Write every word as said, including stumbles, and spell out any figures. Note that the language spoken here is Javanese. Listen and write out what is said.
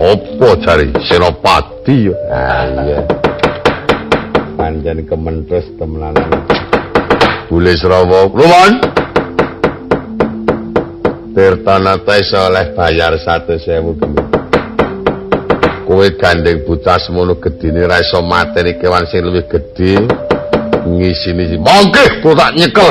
Apa jare Senopati ya? Ah iya. Panjen kementres temenanan. Bule Srawa, Ruman. Tirtanata iso oleh bayar satu sewu gemit. Kowe gandeng buta semono gedine ra iso mateni kewan sing luwih gedhe. Ngisini mongke kok tak nyekel